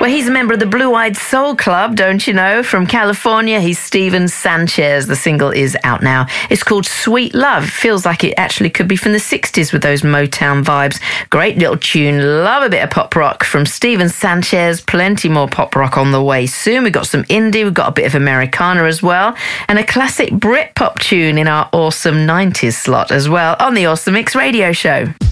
Well, he's a member of the Blue Eyed Soul Club, don't you know? From California, he's Steven Sanchez. The single is out now. It's called Sweet Love. Feels like it actually could be from the 60s with those Motown vibes. Great little tune. Love a bit of pop rock from Steven Sanchez. Plenty more pop rock on the way soon. We've got some indie. We've got a bit of Americana as well. And a classic Brit pop tune in our awesome 90s slot as well on the Awesome Mix Radio Show.